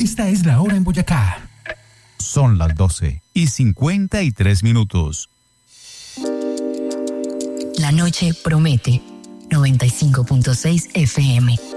Esta es la hora en Boyacá. Son las 12:53. La noche promete. 95.6 FM.